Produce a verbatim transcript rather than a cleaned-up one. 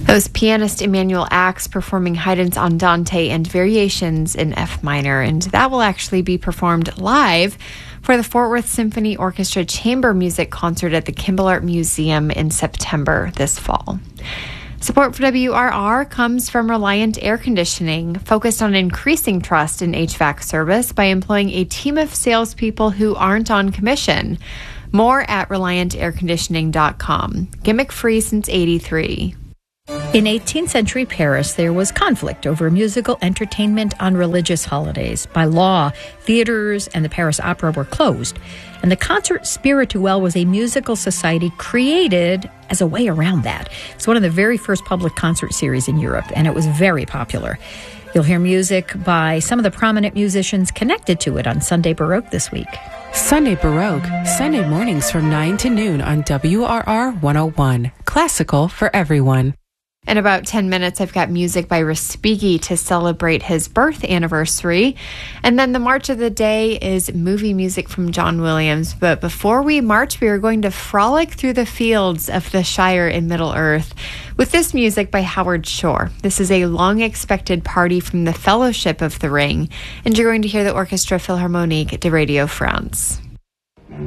Those pianist Emanuel Ax performing Haydn's Andante and Variations in F minor, and that will actually be performed live for the Fort Worth Symphony Orchestra Chamber Music Concert at the Kimball Art Museum in September this fall. Support for W R R comes from Reliant Air Conditioning, focused on increasing trust in H V A C service by employing a team of salespeople who aren't on commission. More at reliant air conditioning dot com. Gimmick free since eighty-three. In eighteenth century Paris, there was conflict over musical entertainment on religious holidays. By law, theaters and the Paris Opera were closed, and the Concert Spirituel was a musical society created as a way around that. It's one of the very first public concert series in Europe, and it was very popular. You'll hear music by some of the prominent musicians connected to it on Sunday Baroque this week. Sunday Baroque, Sunday mornings from nine to noon on W R R one oh one. Classical for everyone. In about ten minutes, I've got music by Respighi to celebrate his birth anniversary. And then the March of the Day is movie music from John Williams. But before we march, we are going to frolic through the fields of the Shire in Middle-earth with this music by Howard Shore. This is a long-expected party from the Fellowship of the Ring. And you're going to hear the Orchestra Philharmonique de Radio France.